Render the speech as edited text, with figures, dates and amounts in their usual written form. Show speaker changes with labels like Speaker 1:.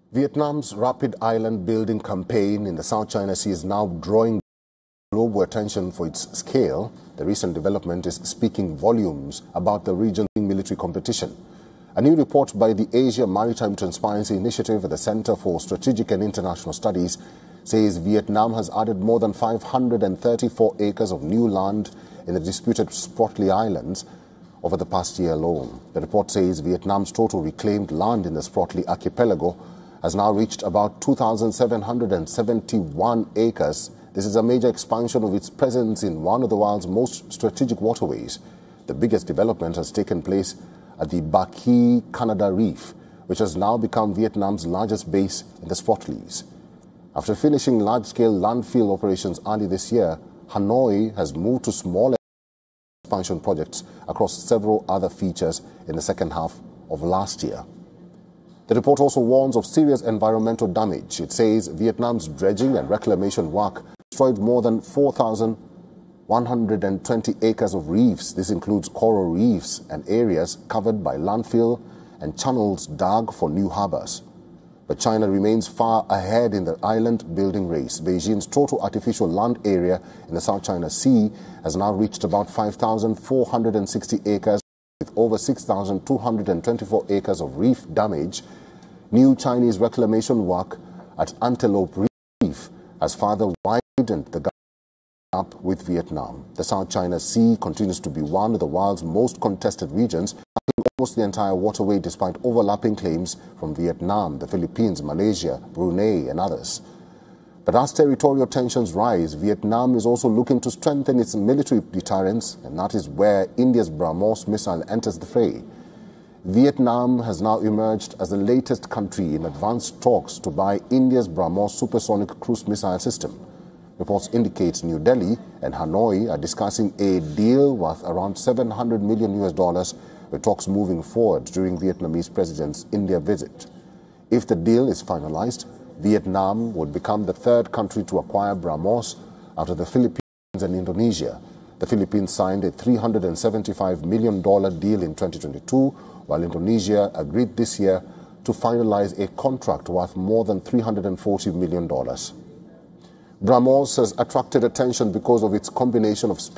Speaker 1: Vietnam's rapid island building campaign in the South China Sea is now drawing global attention for its scale. The recent development is speaking volumes about the region's military competition. A new report by the Asia Maritime Transparency Initiative at the Center for Strategic and International Studies says Vietnam has added more than 534 acres of new land in the disputed Spratly Islands over the past year alone. The report says Vietnam's total reclaimed land in the Spratly archipelago has now reached about 2,771 acres. This is a major expansion of its presence in one of the world's most strategic waterways. The biggest development has taken place at the Ba Ky Canada Reef, which has now become Vietnam's largest base in the Spratlys. After finishing large-scale landfill operations early this year, Hanoi has moved to smaller expansion projects across several other features in the second half of last year. The report also warns of serious environmental damage. It says Vietnam's dredging and reclamation work destroyed more than 4,120 acres of reefs. This includes coral reefs and areas covered by landfill and channels dug for new harbors. But China remains far ahead in the island building race. Beijing's total artificial land area in the South China Sea has now reached about 5,460 acres, with over 6,224 acres of reef damage. New Chinese reclamation work at Antelope Reef has further widened the gap with Vietnam. The South China Sea continues to be one of the world's most contested regions, covering almost the entire waterway despite overlapping claims from Vietnam, the Philippines, Malaysia, Brunei and others. But as territorial tensions rise, Vietnam is also looking to strengthen its military deterrence, and that is where India's BrahMos missile enters the fray. Vietnam has now emerged as the latest country in advanced talks to buy India's BrahMos supersonic cruise missile system. Reports indicate New Delhi and Hanoi are discussing a deal worth around $700 million, with talks moving forward during Vietnamese president's India visit. If the deal is finalized, Vietnam would become the third country to acquire BrahMos after the Philippines and Indonesia. The Philippines signed a $375 million deal in 2022, while Indonesia agreed this year to finalize a contract worth more than $340 million. BrahMos has attracted attention because of its combination of